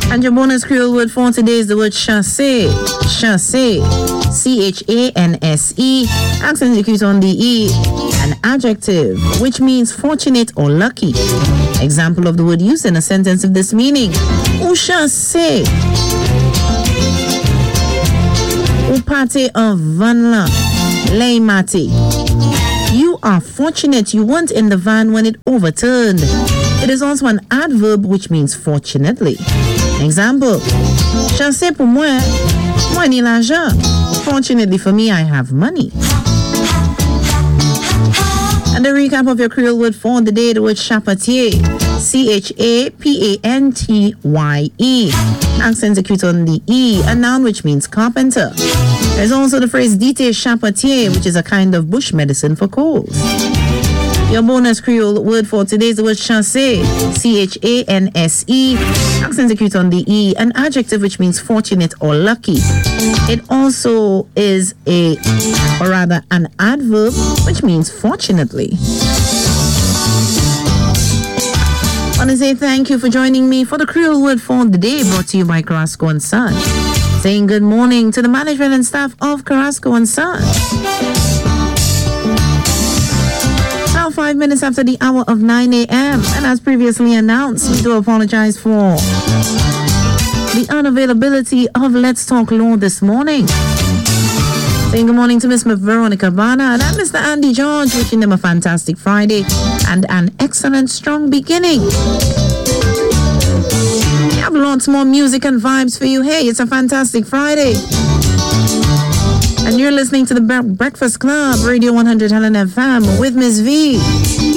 And your bonus Creole word for today is the word chancé. Chancé. C-H-A-N-S-E. Accent execute on the E. An adjective, which means fortunate or lucky. Example of the word used in a sentence of this meaning. Ou chancé. Ou pate en van la. Lay mate. You are fortunate you weren't in the van when it overturned. It is also an adverb which means fortunately. Example, chancé pour moi, moi ni l'argent. Fortunately for me, I have money. And the recap of your Creole word for the day, the word chapatier. C-H-A-P-A-N-T-Y-E. Accent acute on the E, a noun which means carpenter. There's also the phrase dite chapatier, which is a kind of bush medicine for colds. Your bonus Creole word for today is the word chancé. C-H-A-N-S-E. Accent acute on the E, an adjective which means fortunate or lucky. It also is an adverb which means fortunately. I want to say thank you for joining me for the Creole word for the day, brought to you by Carrasco and Son. Saying good morning to the management and staff of Carrasco and Son. Now 5 minutes after the hour of 9 a.m. And as previously announced, we do apologize for the unavailability of Let's Talk Law this morning. Saying good morning to Miss Veronica Bana and Mr. Andy George, wishing them a fantastic Friday and an excellent strong beginning. We have lots more music and vibes for you. Hey, it's a fantastic Friday. And you're listening to the Breakfast Club, Radio 100 Helen FM with Miss V.